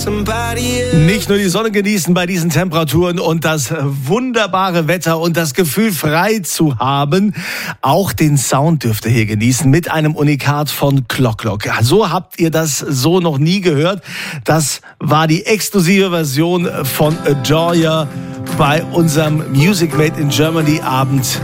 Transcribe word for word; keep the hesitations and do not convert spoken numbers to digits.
Nicht nur die Sonne genießen bei diesen Temperaturen und das wunderbare Wetter und das Gefühl, frei zu haben, auch den Sound dürft ihr hier genießen mit einem Unikat von Clock Clock. So habt ihr das so noch nie gehört. Das war die exklusive Version von Adore Ya bei unserem Music Made in Germany Abend